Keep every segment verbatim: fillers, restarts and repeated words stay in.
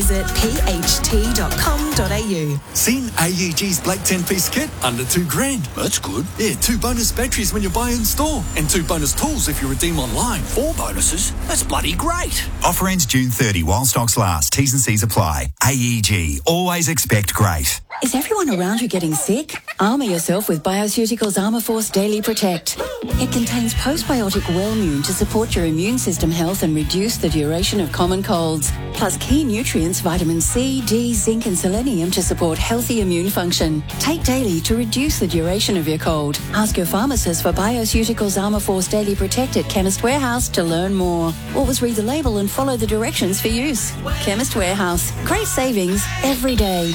Visit p h t dot com dot a u. Seen A E G's Black ten-piece kit? Under two grand. That's good. Yeah, two bonus batteries when you buy in store. And two bonus tools if you redeem online. Four bonuses? That's bloody great. Offer ends June thirtieth while stocks last. T's and C's apply. A E G. Always expect great. Is everyone around you getting sick? Armour yourself with Bioceuticals Armour Force Daily Protect. It contains postbiotic Wellmune to support your immune system health and reduce the duration of common colds. Plus key nutrients, vitamin C, D, zinc and selenium to support healthy immune function. Take daily to reduce the duration of your cold. Ask your pharmacist for Bioceuticals Armour Force Daily Protect at Chemist Warehouse to learn more. Always read the label and follow the directions for use. Chemist Warehouse. Great savings every day.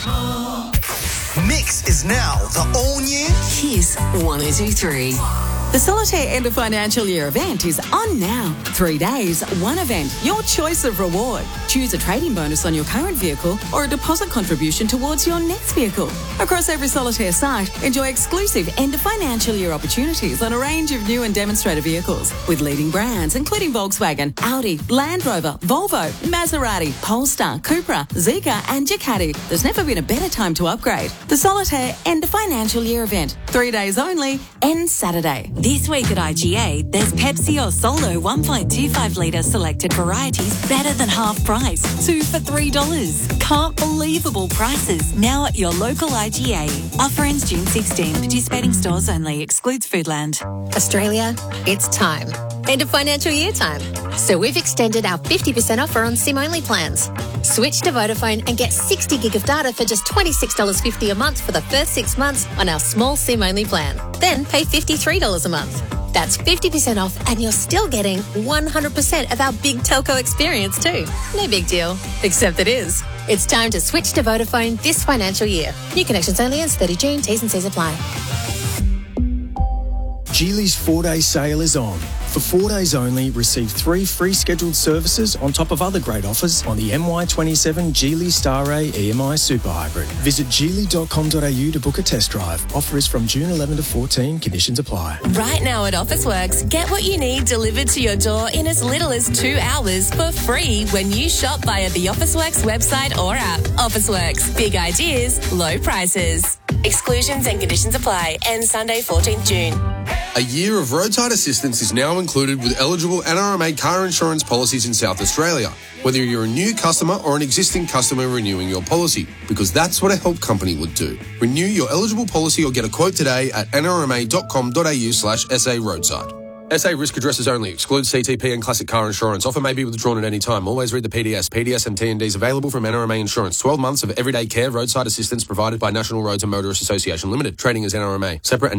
Mix is now the all-new Kiss one oh two three. The Solitaire End of Financial Year event is on now. Three days, one event, your choice of reward. Choose a trading bonus on your current vehicle or a deposit contribution towards your next vehicle. Across every Solitaire site, enjoy exclusive End of Financial Year opportunities on a range of new and demonstrator vehicles with leading brands including Volkswagen, Audi, Land Rover, Volvo, Maserati, Polestar, Cupra, Zeekr and Ducati. There's never been a better time to upgrade. The Solitaire End of Financial Year event. Three days only, ends Saturday. This week at I G A, there's Pepsi or Solo one point two five litre selected varieties better than half price. Two for three dollars. Can't believable prices. Now at your local I G A. Offer ends June sixteenth. Participating stores only. Excludes Foodland. Australia, it's time. End of financial year time. So we've extended our fifty percent offer on SIM-only plans. Switch to Vodafone and get sixty gig of data for just twenty-six dollars fifty a month for the first six months on our small SIM-only plan. Then pay fifty-three dollars a month. That's fifty percent off and you're still getting one hundred percent of our big telco experience too. No big deal, except it is. It's time to switch to Vodafone this financial year. New connections only ends thirtieth of June. T's and C's apply. Geely's four-day sale is on. For four days only, receive three free scheduled services on top of other great offers on the M Y twenty-seven Geely Star A E M I Super Hybrid. Visit geely dot com dot a u to book a test drive. Offer is from June eleventh to fourteenth. Conditions apply. Right now at Officeworks, get what you need delivered to your door in as little as two hours for free when you shop via the Officeworks website or app. Officeworks. Big ideas, low prices. Exclusions and conditions apply. Ends Sunday, fourteenth June. A year of roadside assistance is now included with eligible N R M A car insurance policies in South Australia, whether you're a new customer or an existing customer renewing your policy, because that's what a help company would do. Renew your eligible policy or get a quote today at n r m a dot com dot a u slash s a roadside. S A risk addresses only. Excludes C T P and classic car insurance. Offer may be withdrawn at any time. Always read the P D S. P D S and T and Ds available from N R M A Insurance. twelve months of everyday care roadside assistance provided by National Roads and Motorist Association Limited. Trading as N R M A. Separate and